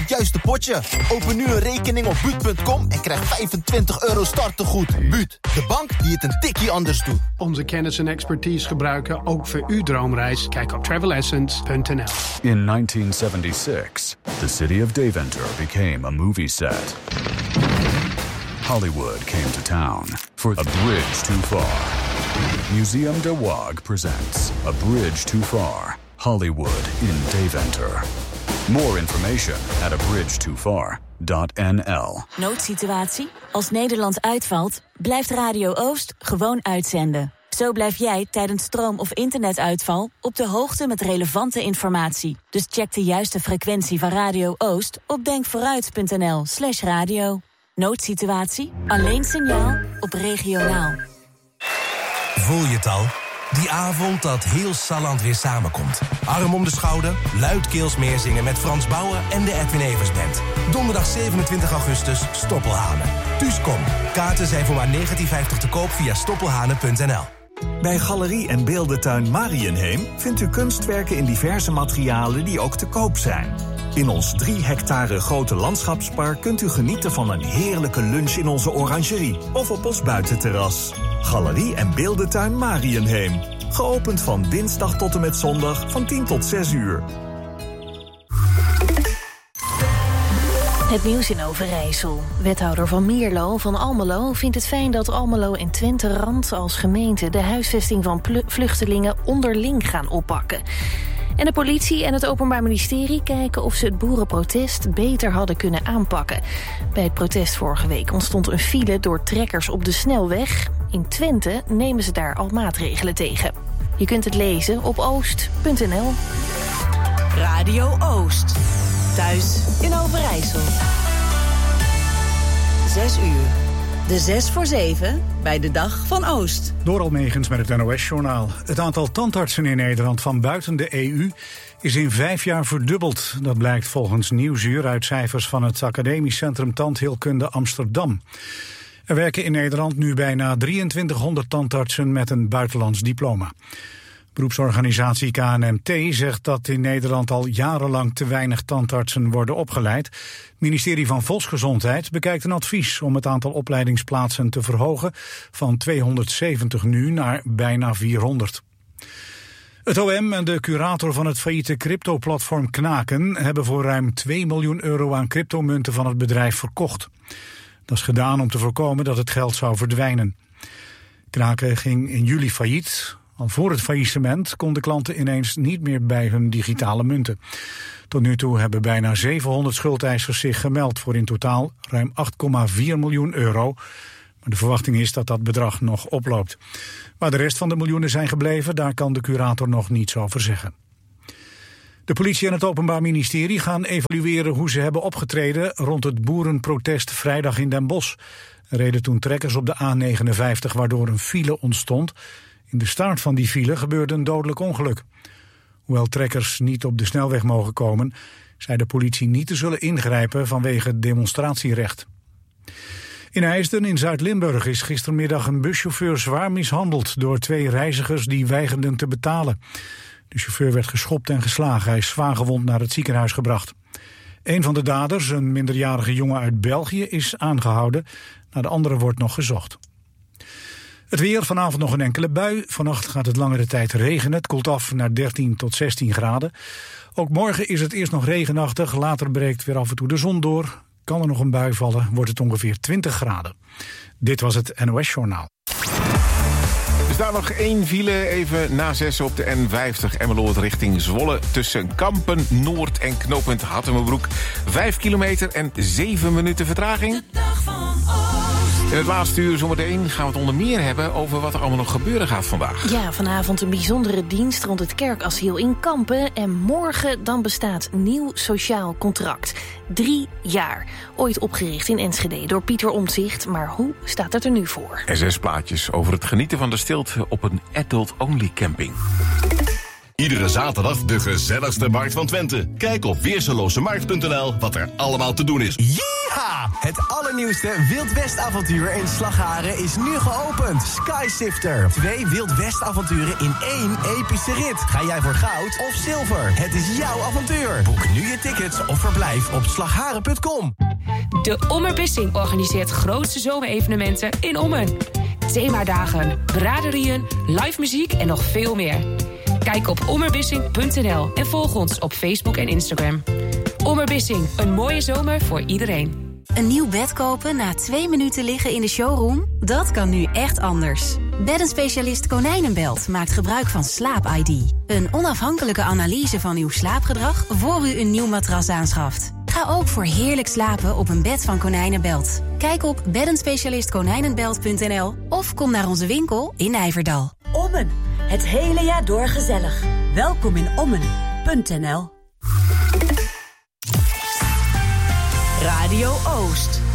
het juiste potje. Open nu een rekening op Buut.com en krijg €25 startegoed. Buut, de bank die het een tikkie anders doet. Onze kennis en expertise gebruiken ook voor uw droomreis. Kijk op travelessence.nl. In 1976, the city of Deventer became a movie set. Hollywood came to town for A Bridge Too Far. Museum de Waag presents A Bridge Too Far, Hollywood in Deventer. More information at abridgetofar.nl. Noodsituatie? Als Nederland uitvalt, blijft Radio Oost gewoon uitzenden. Zo blijf jij tijdens stroom- of internetuitval op de hoogte met relevante informatie. Dus check de juiste frequentie van Radio Oost op denkvooruit.nl/radio. Noodsituatie? Alleen signaal op regionaal. Voel je het al? Die avond dat heel Salland weer samenkomt. Arm om de schouder, luidkeels meezingen met Frans Bauer en de Edwin Evers Band. Donderdag 27 augustus, Stoppelhanen. Dus kom, kaarten zijn voor maar €19,50 te koop via stoppelhanen.nl. Bij Galerie en Beeldentuin Mariënheem vindt u kunstwerken in diverse materialen die ook te koop zijn. In ons 3 hectare grote landschapspark kunt u genieten van een heerlijke lunch in onze orangerie of op ons buitenterras. Galerie en Beeldentuin Mariënheem. Geopend van dinsdag tot en met zondag van 10 tot 6 uur. Het nieuws in Overijssel. Wethouder Van Mierlo van Almelo vindt het fijn dat Almelo en Twente-Rand als gemeente de huisvesting van vluchtelingen onderling gaan oppakken. En de politie en het Openbaar Ministerie kijken of ze het boerenprotest beter hadden kunnen aanpakken. Bij het protest vorige week ontstond een file door trekkers op de snelweg. In Twente nemen ze daar al maatregelen tegen. Je kunt het lezen op oost.nl. Radio Oost. Thuis in Overijssel. 6 uur. De 6 voor 7 bij de Dag van Oost. Door Almegens met het NOS-journaal. Het aantal tandartsen in Nederland van buiten de EU is in 5 jaar verdubbeld. Dat blijkt volgens Nieuwsuur uit cijfers van het Academisch Centrum Tandheelkunde Amsterdam. Er werken in Nederland nu bijna 2300 tandartsen met een buitenlands diploma. Beroepsorganisatie KNMT zegt dat in Nederland al jarenlang te weinig tandartsen worden opgeleid. Het ministerie van Volksgezondheid bekijkt een advies om het aantal opleidingsplaatsen te verhogen van 270 nu naar bijna 400. Het OM en de curator van het failliete crypto-platform Knaken hebben voor ruim €2 miljoen aan cryptomunten van het bedrijf verkocht. Dat is gedaan om te voorkomen dat het geld zou verdwijnen. Knaken ging in juli failliet. Al voor het faillissement konden klanten ineens niet meer bij hun digitale munten. Tot nu toe hebben bijna 700 schuldeisers zich gemeld voor in totaal ruim €8,4 miljoen. Maar de verwachting is dat dat bedrag nog oploopt. Waar de rest van de miljoenen zijn gebleven, daar kan de curator nog niets over zeggen. De politie en het Openbaar Ministerie gaan evalueren hoe ze hebben opgetreden rond het boerenprotest vrijdag in Den Bosch. Er reden toen trekkers op de A59 waardoor een file ontstond. In de staart van die file gebeurde een dodelijk ongeluk. Hoewel trekkers niet op de snelweg mogen komen, zei de politie niet te zullen ingrijpen vanwege het demonstratierecht. In IJsden in Zuid-Limburg is gistermiddag een buschauffeur zwaar mishandeld door 2 reizigers die weigerden te betalen. De chauffeur werd geschopt en geslagen. Hij is zwaargewond naar het ziekenhuis gebracht. Een van de daders, een minderjarige jongen uit België, is aangehouden. Naar de andere wordt nog gezocht. Het weer, vanavond nog een enkele bui. Vannacht gaat het langere tijd regenen. Het koelt af naar 13 tot 16 graden. Ook morgen is het eerst nog regenachtig. Later breekt weer af en toe de zon door. Kan er nog een bui vallen, wordt het ongeveer 20 graden. Dit was het NOS-journaal. Er staat nog 1 file, even na 6 op de N50 Emmeloord richting Zwolle. Tussen Kampen, Noord en knooppunt Hattemerbroek. 5 kilometer en 7 minuten vertraging. In het laatste uur zometeen gaan we het onder meer hebben over wat er allemaal nog gebeuren gaat vandaag. Ja, vanavond een bijzondere dienst rond het kerkasiel in Kampen. En morgen dan bestaat nieuw sociaal contract. 3 jaar. Ooit opgericht in Enschede door Pieter Omtzigt. Maar hoe staat het er nu voor? En 6 plaatjes over het genieten van de stilte op een adult-only camping. Iedere zaterdag de gezelligste markt van Twente. Kijk op weerselozemarkt.nl wat er allemaal te doen is. Yeeha! Het allernieuwste Wild West avontuur in Slagharen is nu geopend. Skysifter. 2 Wild West avonturen in 1 epische rit. Ga jij voor goud of zilver? Het is jouw avontuur. Boek nu je tickets of verblijf op slagharen.com. De Ommerbissing organiseert grootste zomerevenementen in Ommen. Themadagen, braderieën, live muziek en nog veel meer. Kijk op ommerbissing.nl en volg ons op Facebook en Instagram. Ommerbissing, een mooie zomer voor iedereen. Een nieuw bed kopen na 2 minuten liggen in de showroom? Dat kan nu echt anders. Beddenspecialist Konijnenbelt maakt gebruik van Slaap-ID. Een onafhankelijke analyse van uw slaapgedrag voor u een nieuw matras aanschaft. Ga ook voor heerlijk slapen op een bed van Konijnenbelt. Kijk op beddenspecialistkonijnenbelt.nl of kom naar onze winkel in Nijverdal. Ommen, het hele jaar door gezellig. Welkom in Ommen.nl. Radio Oost.